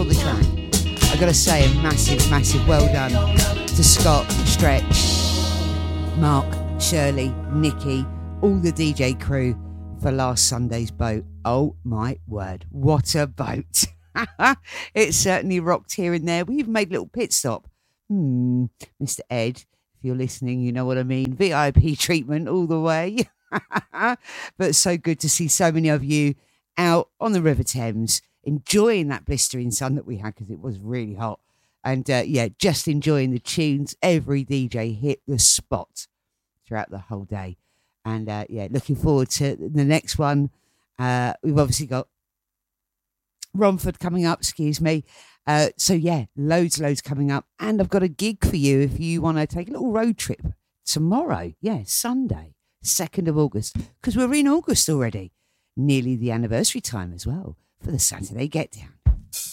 the track. I've got to say a massive, massive well done to Scott, Stretch, Mark, Shirley, Nikki, all the DJ crew for last Sunday's boat. Oh my word, what a boat. It certainly rocked here and there. We even made a little pit stop. Mr. Ed, if you're listening, you know what I mean. VIP treatment all the way. But so good to see so many of you out on the River Thames, enjoying that blistering sun that we had because it was really hot. And just enjoying the tunes. Every DJ hit the spot throughout the whole day. And looking forward to the next one. We've obviously got Romford coming up, loads coming up. And I've got a gig for you if you want to take a little road trip tomorrow. Yeah, Sunday, 2nd of August, because we're in August already. Nearly the anniversary time as well for the Saturday Get Down.